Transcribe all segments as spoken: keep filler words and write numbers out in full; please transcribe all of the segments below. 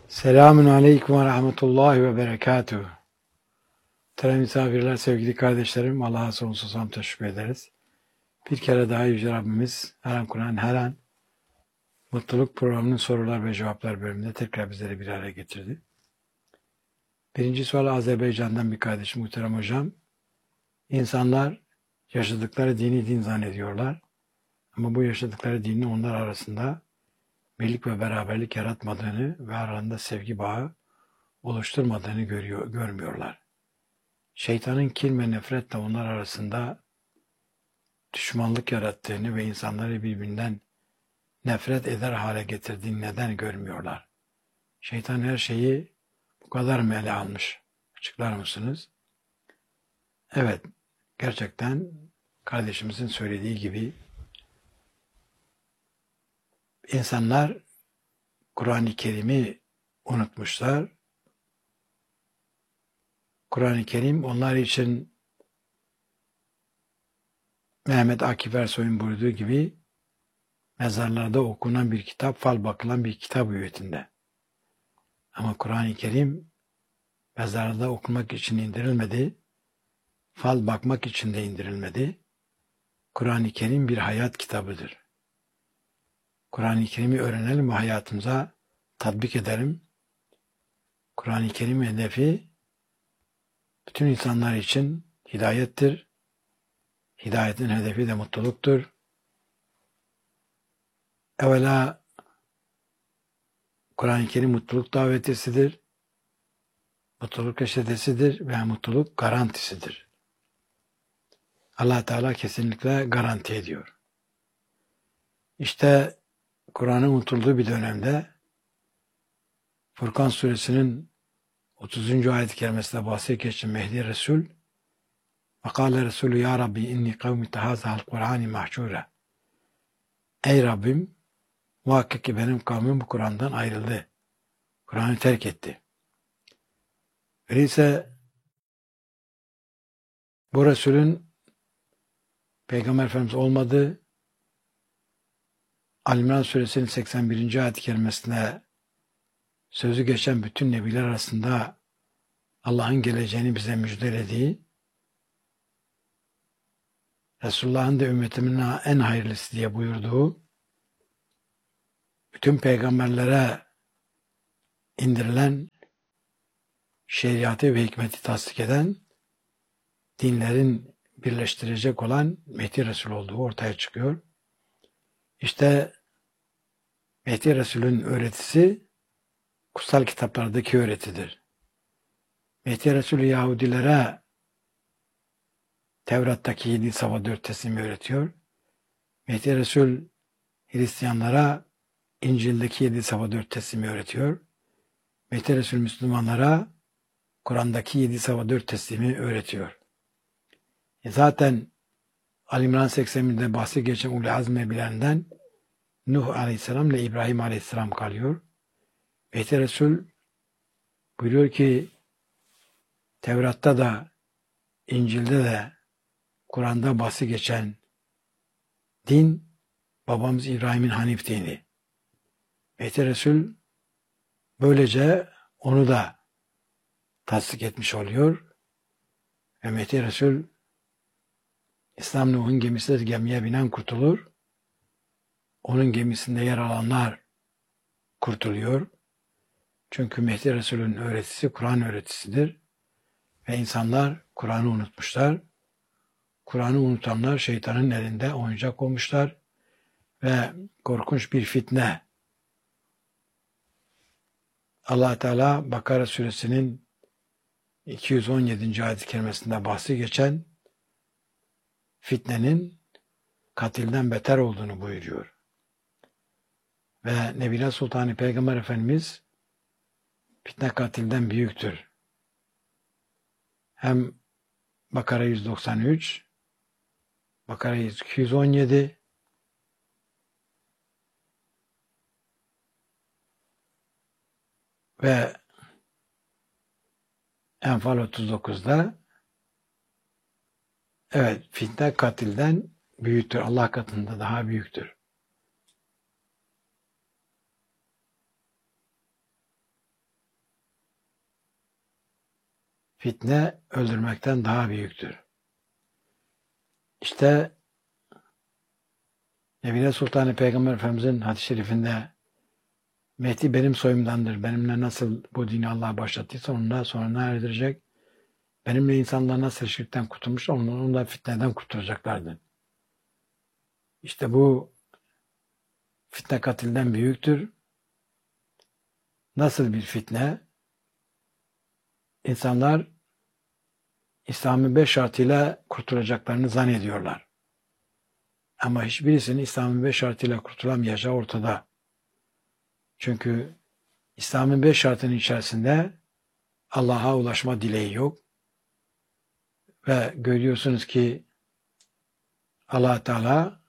Selamun Aleyküm ve Rahmetullahi ve Berekatuhu. Muhterem misafirler, sevgili kardeşlerim, Allah'a sonsuz hamd teşekkür ederiz. Bir kere daha Yüce Rabbimiz her an Kur'an, her an Mutluluk programının sorular ve cevaplar bölümünde tekrar bizleri bir araya getirdi. Birinci sual Azerbaycan'dan bir kardeşim, muhterem hocam. İnsanlar yaşadıkları dini din zannediyorlar. Ama bu yaşadıkları dinin onlar arasında birlik ve beraberlik yaratmadığını ve aralarında sevgi bağı oluşturmadığını görüyor, görmüyorlar. Şeytanın kin ve nefretle onlar arasında düşmanlık yarattığını ve insanları birbirinden nefret eder hale getirdiğini neden görmüyorlar? Şeytan her şeyi bu kadar mı ele almış? Açıklar mısınız? Evet, gerçekten kardeşimizin söylediği gibi insanlar Kur'an-ı Kerim'i unutmuşlar. Kur'an-ı Kerim onlar için Mehmet Akif Ersoy'un buyurduğu gibi mezarlarda okunan bir kitap, fal bakılan bir kitap hüviyetinde. Ama Kur'an-ı Kerim mezarda okumak için indirilmedi, fal bakmak için de indirilmedi. Kur'an-ı Kerim bir hayat kitabıdır. Kur'an-ı Kerim'i öğrenelim ve hayatımıza tatbik edelim. Kur'an-ı Kerim hedefi bütün insanlar için hidayettir. Hidayetin hedefi de mutluluktur. Evvela Kur'an-ı Kerim mutluluk davetisidir. Mutluluk reçetesidir ve mutluluk garantisidir. Allah Teala kesinlikle garanti ediyor. İşte Kur'an'ın unutulduğu bir dönemde Furkan suresinin otuzuncu ayet-i kerimesinde bahsi geçen Mehdi Resul وَقَالَ Resulü Ya Rabbi inni kavmi tehazahal Kur'ani mahşura. Ey Rabbim, muhakkak ki benim kavmim bu Kur'an'dan ayrıldı. Kur'an'ı terk etti. Öyleyse bu Resulün Peygamber Efendimiz olmadığı Ali-İmran suresinin seksen birinci ayet-i kerimesinde sözü geçen bütün nebiler arasında Allah'ın geleceğini bize müjdelediği, Resulullah'ın da ümmetimin en hayırlısı diye buyurduğu, bütün peygamberlere indirilen şeriatı ve hikmeti tasdik eden, dinlerin birleştirecek olan Mehdi Resul olduğu ortaya çıkıyor. İşte Mehdi Resul'ün öğretisi kutsal kitaplardaki öğretidir. Mehdi Resul Yahudilere Tevrat'taki yedi sava dört teslimi öğretiyor. Mehdi Resul Hristiyanlara İncil'deki yedi sava dört teslimi öğretiyor. Mehdi Resul Müslümanlara Kur'an'daki yedi sava dört teslimi öğretiyor. E zaten Ali-İmran seksen birde bahsi geçen Ulul Azm nebilerinden Nuh Aleyhisselam ile İbrahim Aleyhisselam kalıyor. Mehdi Resul buyuruyor ki Tevrat'ta da İncil'de de Kur'an'da bahsi geçen din babamız İbrahim'in Hanif dini. Mehdi Resul böylece onu da tasdik etmiş oluyor. Ve Mehdi Resul İslam Nuh'un gemisidir, gemiye binen kurtulur. Onun gemisinde yer alanlar kurtuluyor. Çünkü Mehdi Resul'ün öğretisi Kur'an öğretisidir. Ve insanlar Kur'an'ı unutmuşlar. Kur'an'ı unutanlar şeytanın elinde oyuncak olmuşlar. Ve korkunç bir fitne. Allah Teala Bakara suresinin iki yüz on yedinci ayet-i kerimesinde bahsi geçen fitnenin katilden beter olduğunu buyuruyor. Ve Nebile Sultanı Peygamber Efendimiz fitne katilden büyüktür. Hem Bakara yüz doksan üç, Bakara iki yüz on yedi ve Enfal otuz dokuzda evet fitne katilden büyüktür. Allah katında daha büyüktür. fitne öldürmekten daha büyüktür. İşte Nebine Sultanı Peygamber Efendimizin hadis-i şerifinde Mehdi benim soyumdandır. Benimle nasıl bu dini Allah başlattıysa ondan sonra ne erdirecek? Benimle insanlar nasıl şirkten kurtulmuş, onu da fitneden kurtulacaklardır. İşte bu fitne katilden büyüktür. Nasıl bir fitne? İnsanlar İslam'ın beş şartıyla kurtulacaklarını zannediyorlar. Ama hiçbirisinin İslam'ın beş şartıyla kurtulamayacağı ortada. Çünkü İslam'ın beş şartının içerisinde Allah'a ulaşma dileği yok. Ve görüyorsunuz ki Allah Teala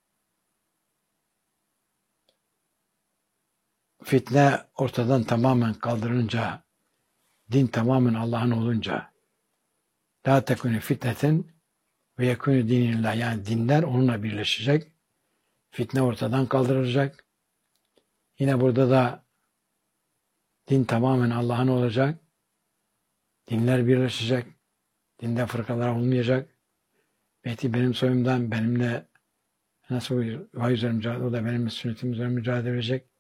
fitne ortadan tamamen kaldırınca, din tamamen Allah'ın olunca, la tekuni fitnetin ve yekuni dinillah, yani dinler onunla birleşecek, fitne ortadan kaldırılacak. Yine burada da din tamamen Allah'ın olacak, dinler birleşecek, dinde fırkalar olmayacak. Mehdi benim soyumdan, benimle nasıl vay üzerine mücadele, o da benim sünnetim üzerine mücadele edecek.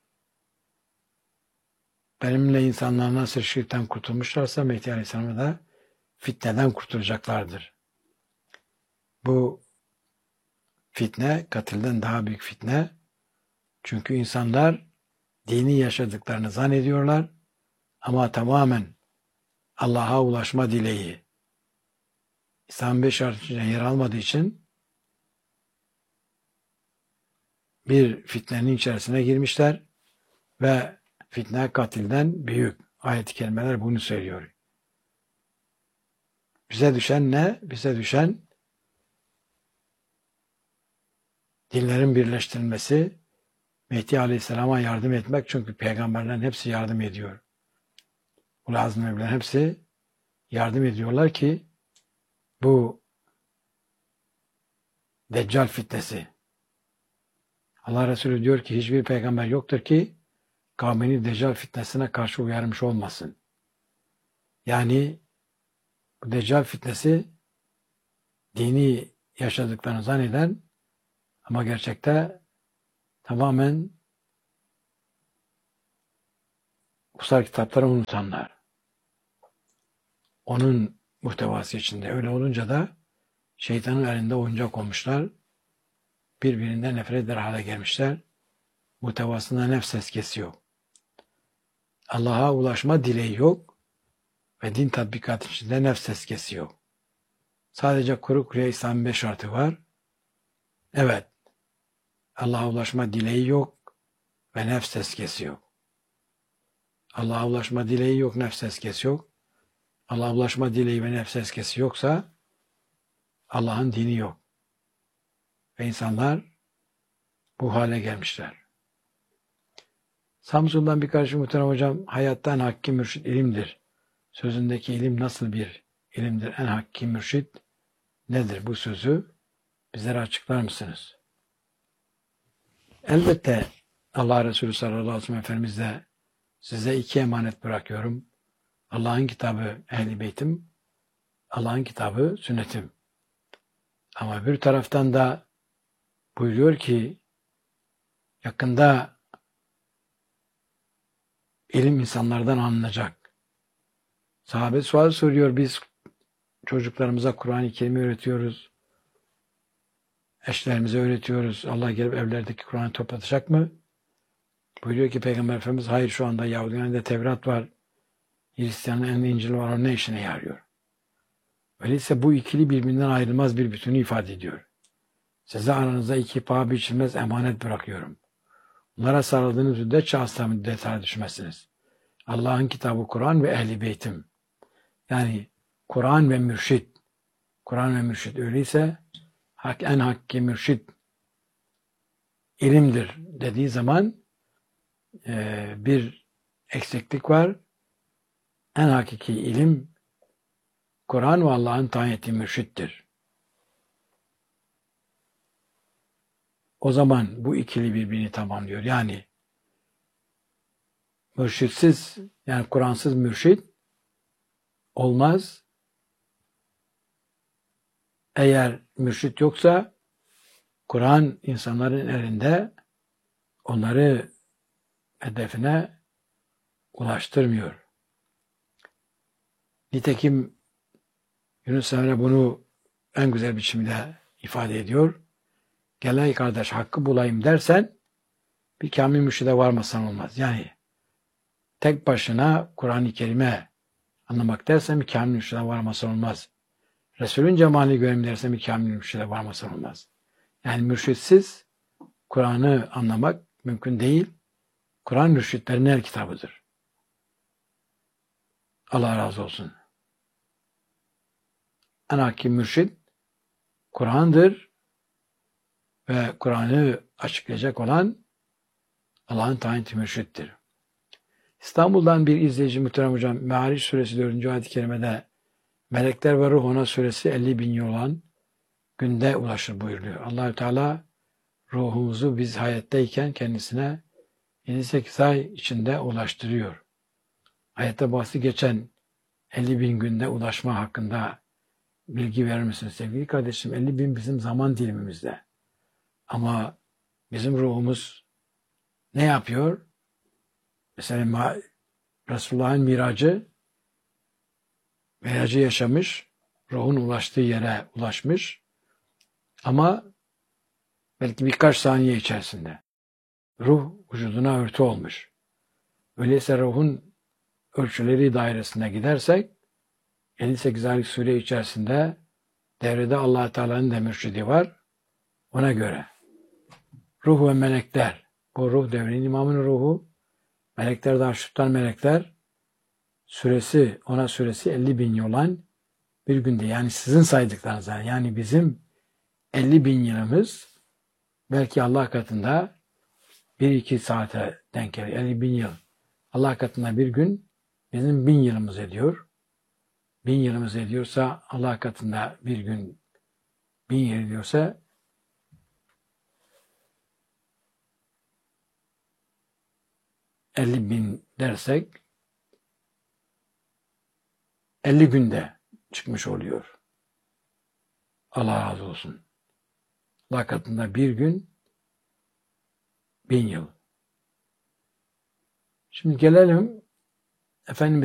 Benimle insanlar nasıl şirkten kurtulmuşlarsa Mehdi Aleyhisselam'a da fitneden kurtulacaklardır. Bu fitne katilden daha büyük fitne. Çünkü insanlar dini yaşadıklarını zannediyorlar ama tamamen Allah'a ulaşma dileği İslam beş şartında yer almadığı için bir fitnenin içerisine girmişler ve fitne katilden büyük. Ayet-i kerimeler bunu söylüyor. Bize düşen ne? Bize düşen dinlerin birleştirilmesi, Mehdi Aleyhisselam'a yardım etmek. Çünkü peygamberlerin hepsi yardım ediyor. Ul Azm Evliyan hepsi yardım ediyorlar ki bu Deccal fitnesi. Allah Resulü diyor ki hiçbir peygamber yoktur ki kavmini Deccal fitnesine karşı uyarmış olmasın. Yani bu Deccal fitnesi dini yaşadıklarını zanneden ama gerçekte tamamen kutsal kitapları unutanlar. Onun muhtevası içinde. Öyle olunca da şeytanın elinde oyuncak olmuşlar. Birbirinden nefret eder hale gelmişler. Muhtevasında nefs seskesi yok. Allah'a ulaşma dileği yok ve din tatbikatı içinde nefs seskesi yok. Sadece kuru kuruya İslam'ın beş şartı var. Evet, Allah'a ulaşma dileği yok ve nefs seskesi yok. Allah'a ulaşma dileği yok, nefs seskesi yok. Allah'a ulaşma dileği ve nefs seskesi yoksa Allah'ın dini yok. Ve insanlar bu hale gelmişler. Samsun'dan bir kardeşim muhterem hocam, hayattan hakki mürşit ilimdir. Sözündeki ilim nasıl bir ilimdir? En hakki mürşit nedir? Bu sözü bizlere açıklar mısınız? Elbette Allah Resulü sallallahu aleyhi ve sellem Efendimiz de size iki emanet bırakıyorum. Allah'ın kitabı Ehl-i Beytim, Allah'ın kitabı sünnetim. Ama bir taraftan da buyuruyor ki yakında ilim insanlardan alınacak. Sahabe sual soruyor, biz çocuklarımıza Kur'an-ı Kerim'i öğretiyoruz. Eşlerimize öğretiyoruz. Allah gelip evlerdeki Kur'an'ı toplatacak mı? Buyuruyor ki Peygamber Efendimiz, hayır, şu anda Yahudilerin elinde Tevrat var. Hristiyanların elinde İncil var. O ne işine yarıyor? Öyleyse bu ikili birbirinden ayrılmaz bir bütünü ifade ediyor. Size aranızda iki paha biçilmez emanet bırakıyorum. Bunlara sarıldığınız müddetçe asla müddetine düşmezsiniz. Allah'ın kitabı Kur'an ve Ehl-i Beytim. Yani Kur'an ve mürşit. Kur'an ve mürşit öyleyse hak, en hakki mürşit ilimdir dediği zaman e, bir eksiklik var. En hakiki ilim Kur'an ve Allah'ın tayin ettiği mürşittir. O zaman bu ikili birbirini tamamlıyor. Yani mürşitsiz, yani Kur'ansız mürşit olmaz. Eğer mürşit yoksa Kur'an insanların elinde onları hedefine ulaştırmıyor. Nitekim Yunus Emre bunu en güzel biçimde ifade ediyor. Gel ey kardeş hakkı bulayım dersen bir kamil mürşide varmasan olmaz. Yani tek başına Kur'an-ı Kerim'e anlamak dersen bir kamil mürşide varmasan olmaz. Resulün cemalini göreyim dersen bir kamil mürşide varmasan olmaz. Yani mürşitsiz Kur'an'ı anlamak mümkün değil. Kur'an mürşitlerin el kitabıdır. Allah razı olsun. En hakim mürşit Kur'an'dır ve Kur'an'ı açıklayacak olan Allah'ın tayinli mürşittir. İstanbul'dan bir izleyici muhterem hocam, Me'ariç suresi dördüncü ayet-i kerimede melekler ve ruh ona suresi elli bin yıl olan günde ulaşır buyuruyor. Allahü Teala ruhumuzu biz hayattayken kendisine yedi sekiz ay içinde ulaştırıyor. Ayette bahsi geçen elli bin günde ulaşma hakkında bilgi verir misiniz sevgili kardeşim? elli bin bizim zaman dilimimizde. Ama bizim ruhumuz ne yapıyor? Mesela Resulullah'ın miracı, miracı yaşamış, ruhun ulaştığı yere ulaşmış ama belki birkaç saniye içerisinde ruh vücuduna örtü olmuş. Öyleyse ruhun ölçüleri dairesine gidersek elli sekiz aylık süre içerisinde devrede Allah Teala'nın da mürşidi var. Ona göre ruh ve melekler, bu ruh devrenin imamının ruhu, melekler de aşıktan melekler, süresi, ona süresi elli bin yıl olan bir günde. Yani sizin saydıklarınızdan, yani bizim elli bin yılımız belki Allah katında bir iki saate denk geliyor. elli bin yıl. Allah katında bir gün bizim bin yılımız ediyor. Bin yılımız ediyorsa Allah katında bir gün bin yıl ediyorsa elli bin dersek elli günde çıkmış oluyor. Allah razı olsun. Allah katında bir gün bin yıl. Şimdi gelelim Efendimiz